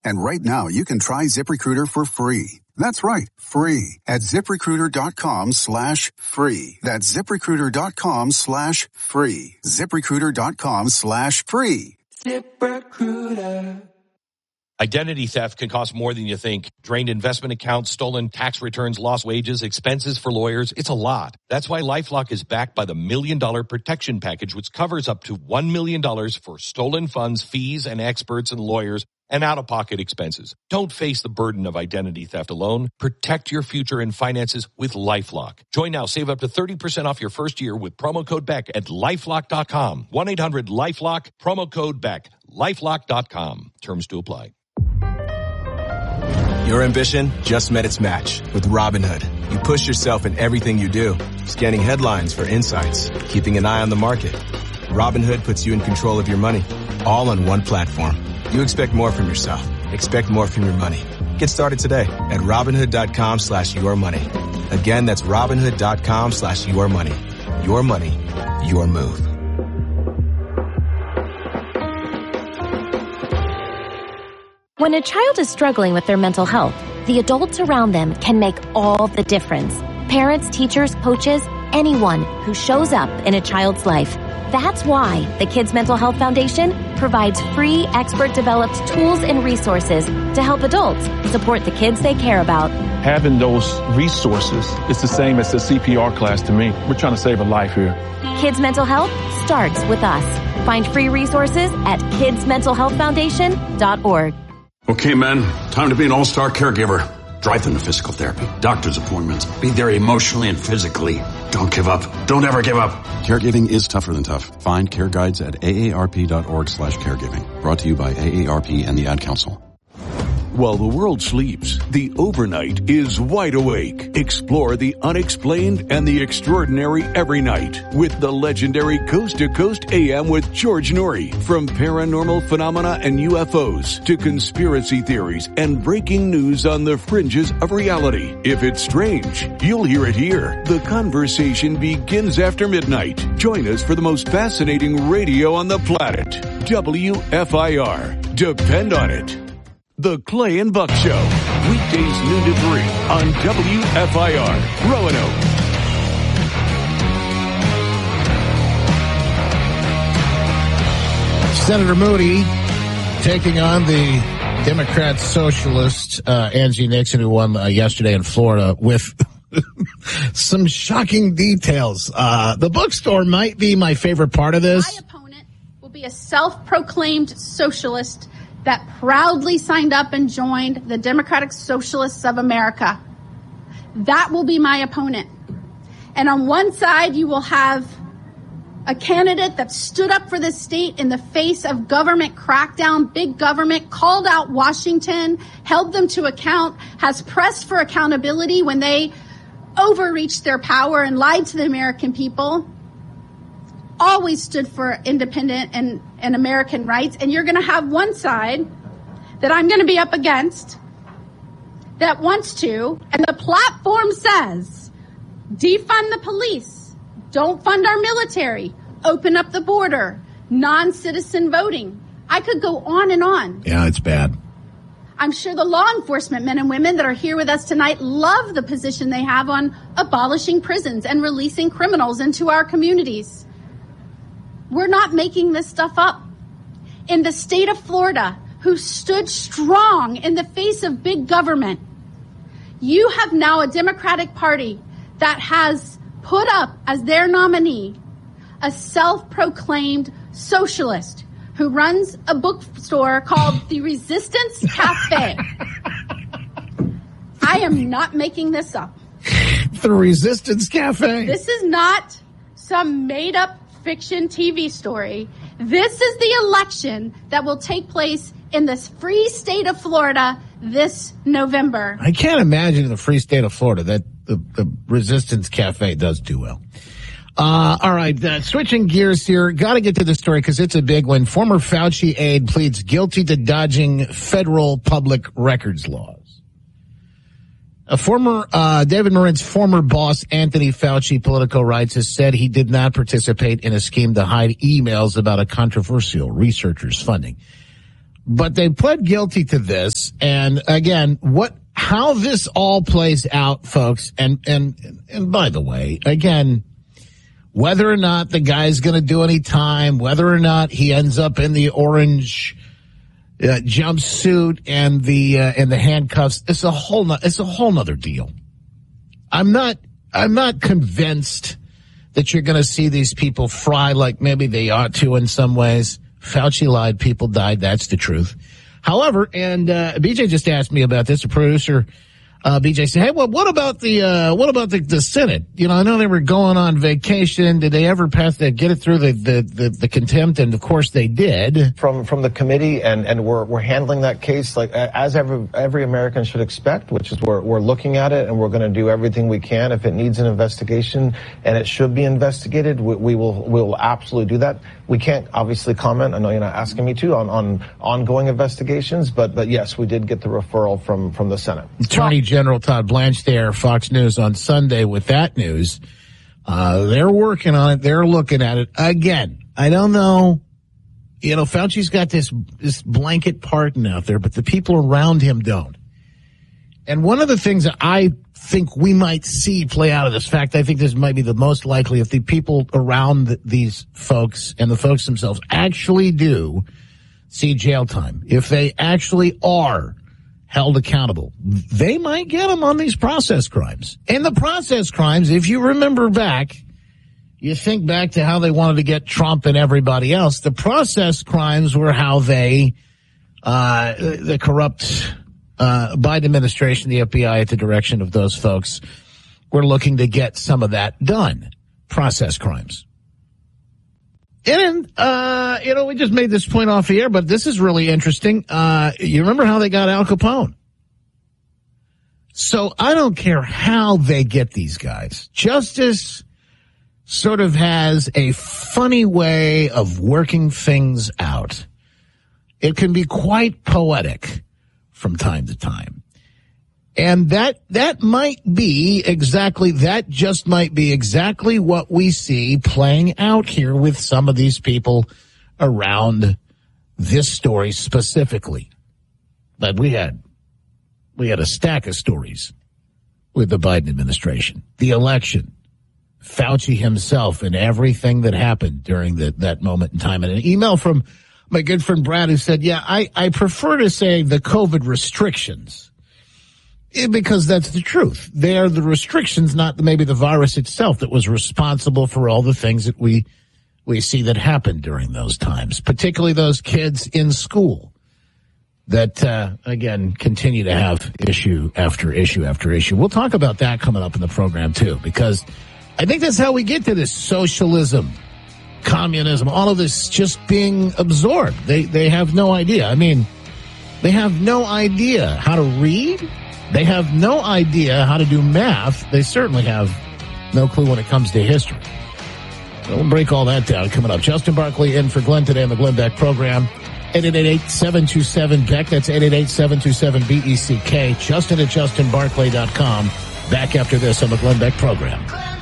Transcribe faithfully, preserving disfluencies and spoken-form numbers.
And right now, you can try ZipRecruiter for free. That's right, free at ZipRecruiter.com slash free. That's ZipRecruiter.com slash free. ZipRecruiter.com slash free. ZipRecruiter. Identity theft can cost more than you think. Drained investment accounts, stolen tax returns, lost wages, expenses for lawyers. It's a lot. That's why LifeLock is backed by the Million Dollar Protection Package, which covers up to one million dollars for stolen funds, fees, and experts and lawyers, and out-of-pocket expenses. Don't face the burden of identity theft alone. Protect your future and finances with LifeLock. Join now. Save up to thirty percent off your first year with promo code Beck at LifeLock dot com. one eight hundred LifeLock, promo code Beck. LifeLock dot com. Terms to apply. Your ambition just met its match with Robinhood. You push yourself in everything you do, scanning headlines for insights, keeping an eye on the market. Robinhood puts you in control of your money, all on one platform. You expect more from yourself. Expect more from your money. Get started today at Robinhood.com slash your money. Again, that's Robinhood.com slash your money. Your money, your move. When a child is struggling with their mental health, the adults around them can make all the difference. Parents, teachers, coaches, anyone who shows up in a child's life. That's why the Kids Mental Health Foundation provides free, expert-developed tools and resources to help adults support the kids they care about. Having those resources is the same as a C P R class to me. We're trying to save a life here. Kids Mental Health starts with us. Find free resources at kids mental health foundation dot org. Okay, men, time to be an all-star caregiver. Drive them to physical therapy, doctor's appointments. Be there emotionally and physically. Don't give up. Don't ever give up. Caregiving is tougher than tough. Find care guides at A A R P dot org slash caregiving. Brought to you by A A R P and the Ad Council. While the world sleeps, the overnight is wide awake. Explore the unexplained and the extraordinary every night with the legendary Coast to Coast A M with George Noory. From paranormal phenomena and U F Os to conspiracy theories and breaking news on the fringes of reality. If it's strange, you'll hear it here. The conversation begins after midnight. Join us for the most fascinating radio on the planet. W F I R. Depend on it. The Clay and Buck Show. Weekdays noon to three on W F I R. Roanoke. Senator Moody taking on the Democrat socialist uh, Angie Nixon, who won uh, yesterday in Florida, with some shocking details. Uh, the bookstore might be my favorite part of this. My opponent will be a self-proclaimed socialist that proudly signed up and joined the Democratic Socialists of America. That will be my opponent. And on one side, you will have a candidate that stood up for this state in the face of government crackdown, big government, called out Washington, held them to account, has pressed for accountability when they overreached their power and lied to the American people, always stood for independent and, and American rights. And you're going to have one side that I'm going to be up against that wants to, and the platform says, defund the police, don't fund our military, open up the border, non-citizen voting. I could go on and on. Yeah, it's bad. I'm sure the law enforcement men and women that are here with us tonight love the position they have on abolishing prisons and releasing criminals into our communities. We're not making this stuff up. In the state of Florida, who stood strong in the face of big government, you have now a Democratic Party that has put up as their nominee a self-proclaimed socialist who runs a bookstore called the Resistance Cafe. I am not making this up. The Resistance Cafe? This is not some made-up fiction T V story. This is the election that will take place in this free state of Florida this November. I can't imagine in the free state of Florida that the, the Resistance Cafe does too well. Uh, all right, uh, switching gears here. Got to get to the story because it's a big one. Former Fauci aide pleads guilty to dodging federal public records laws. A former, uh, David Marin's former boss, Anthony Fauci, Politico writes, has said he did not participate in a scheme to hide emails about a controversial researcher's funding. But they pled guilty to this. And again, what, how this all plays out, folks. And, and, and by the way, again, whether or not the guy's going to do any time, whether or not he ends up in the orange uh, jumpsuit and the, uh, and the handcuffs, it's a whole, no, it's a whole nother deal. I'm not, I'm not convinced that you're going to see these people fry like maybe they ought to in some ways. Fauci lied, people died, that's the truth. However, and uh, B J just asked me about this, a producer, uh, B J said, hey, well, what about the, uh, what about the, the Senate? You know, I know they were going on vacation. Did they ever pass that, get it through the, the, the, the contempt? And of course they did. From, from the committee, and, and we're, we're handling that case like, as every, every American should expect, which is we're, we're looking at it and we're going to do everything we can. If it needs an investigation and it should be investigated, we, we will, we will absolutely do that. We can't obviously comment. I know you're not asking me to on, on ongoing investigations, but, but yes, we did get the referral from, from the Senate. Attorney General Todd Blanche there, Fox News on Sunday with that news. Uh, they're working on it. They're looking at it. Again, I don't know. You know, Fauci's got this, this blanket pardon out there, but the people around him don't. And one of the things that I think we might see play out of this fact, I think this might be the most likely, if the people around the, these folks and the folks themselves actually do see jail time, if they actually are held accountable, they might get them on these process crimes. And the process crimes, if you remember back, you think back to how they wanted to get Trump and everybody else, the process crimes were how they, uh, the corrupt Uh, Biden administration, the F B I at the direction of those folks, were looking to get some of that done. Process crimes. And, uh, you know, we just made this point off the air, but this is really interesting. Uh, you remember how they got Al Capone? So I don't care how they get these guys. Justice sort of has a funny way of working things out. It can be quite poetic from time to time. And that, that might be exactly, that just might be exactly what we see playing out here with some of these people around this story specifically. But we had, we had a stack of stories with the Biden administration, the election, Fauci himself, and everything that happened during the, that moment in time. And an email from my good friend Brad, who said, yeah, I, I prefer to say the COVID restrictions, because that's the truth. They are the restrictions, not maybe the virus itself, that was responsible for all the things that we we see that happened during those times, particularly those kids in school that, uh, again, continue to have issue after issue after issue. We'll talk about that coming up in the program, too, because I think that's how we get to this socialism, communism, all of this just being absorbed. They they have no idea. I mean, they have no idea how to read. They have no idea how to do math. They certainly have no clue when it comes to history. So we'll break all that down coming up. Justin Barkley in for Glenn today on the Glenn Beck program. eight eight eight, seven two seven, B E C K. That's eight eight eight, seven two seven, B E C K. Justin at justin barkley dot com. Back after this on the Glenn Beck program.